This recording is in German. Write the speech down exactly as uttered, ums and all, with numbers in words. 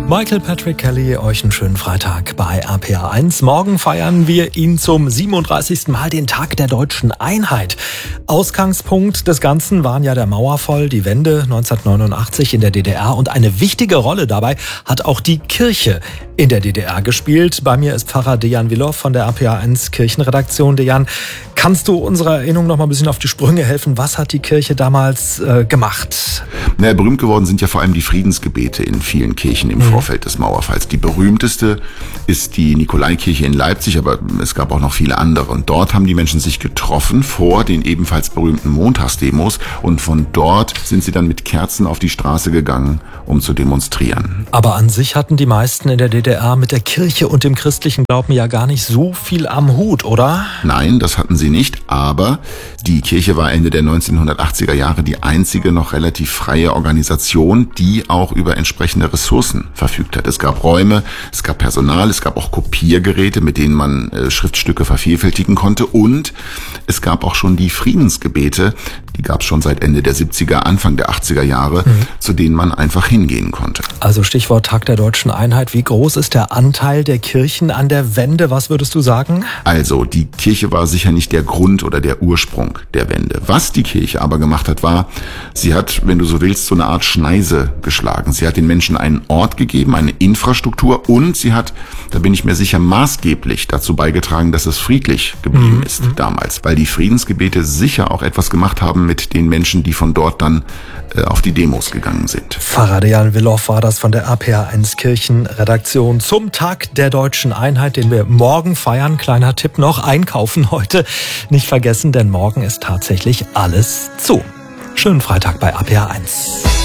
Michael Patrick Kelly, euch einen schönen Freitag bei R P R eins. Morgen feiern wir ihn zum siebenunddreißigsten Mal, den Tag der deutschen Einheit. Ausgangspunkt des Ganzen waren ja der Mauerfall, die Wende neunzehnhundertneunundachtzig in der D D R. Und eine wichtige Rolle dabei hat auch die Kirche in der D D R gespielt. Bei mir ist Pfarrer Dejan Wilow von der R P R eins Kirchenredaktion. Dejan, kannst du unserer Erinnerung noch mal ein bisschen auf die Sprünge helfen? Was hat die Kirche damals äh, gemacht? Na, berühmt geworden sind ja vor allem die Friedensgebete in vielen Kirchen im mhm. Vorfeld des Mauerfalls. Die berühmteste ist die Nikolaikirche in Leipzig, aber es gab auch noch viele andere. Und dort haben die Menschen sich getroffen vor den ebenfalls berühmten Montagsdemos. Und von dort sind sie dann mit Kerzen auf die Straße gegangen, um zu demonstrieren. Aber an sich hatten die meisten in der D D R mit der Kirche und dem christlichen Glauben ja gar nicht so viel am Hut, oder? Nein, das hatten sie nicht. Aber die Kirche war Ende der neunzehnhundertachtziger Jahre die einzige noch relativ freie Organisation, die auch über entsprechende Ressourcen verfügt hat. Es gab Räume, es gab Personal, es gab auch Kopiergeräte, mit denen man äh, Schriftstücke vervielfältigen konnte. Und es gab auch schon die Friedensgebete, die gab es schon seit Ende der siebziger, Anfang der achtziger Jahre, mhm. zu denen man einfach hingehen konnte. Also Stichwort Tag der deutschen Einheit. Wie groß ist der Anteil der Kirchen an der Wende? Was würdest du sagen? Also die Kirche war sicher nicht der Grund oder der Ursprung der Wende. Was die Kirche aber gemacht hat, war, sie hat, wenn du so willst, so eine Art Schneise geschlagen. Sie hat den Menschen einen Ort gegeben, eine Infrastruktur, und sie hat, da bin ich mir sicher, maßgeblich dazu beigetragen, dass es friedlich geblieben mhm. ist damals. Weil die Friedensgebete sicher auch etwas gemacht haben mit den Menschen, die von dort dann äh, auf die Demos gegangen sind. Pfarrer Dejan Wilow war das von der R P R eins Kirchenredaktion zum Tag der deutschen Einheit, den wir morgen feiern. Kleiner Tipp noch, einkaufen heute nicht vergessen, denn morgen ist tatsächlich alles zu. Schönen Freitag bei R P R eins.